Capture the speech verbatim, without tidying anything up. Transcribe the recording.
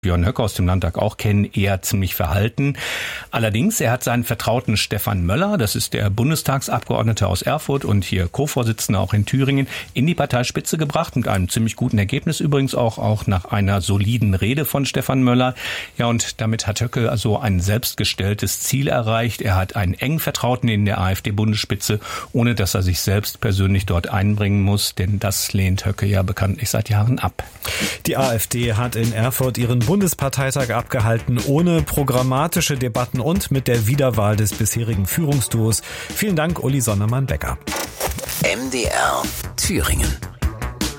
Björn Höcke aus dem Landtag auch kennen, eher ziemlich verhalten. Allerdings, er hat seinen Vertrauten Stefan Möller, das ist der Bundestagsabgeordnete aus Erfurt und hier Co-Vorsitzender auch in Thüringen, in die Parteispitze gebracht, mit einem ziemlich guten Ergebnis übrigens auch, auch nach einer soliden Rede von Stefan Möller. Ja, und damit hat Höcke also ein selbstgestelltes Ziel erreicht. Er hat einen engen Vertrauten in der AfD-Bundesspitze, ohne dass er sich selbst persönlich dort einbringen muss, denn das lehnt Höcke ja bekanntlich seit Jahren ab. Die AfD hat in Erfurt ihren Bundesparteitag abgehalten, ohne programmatische Debatten und mit der Wiederwahl des bisherigen Führungsduos. Vielen Dank, Uli Sonnemann-Becker. M D R Thüringen.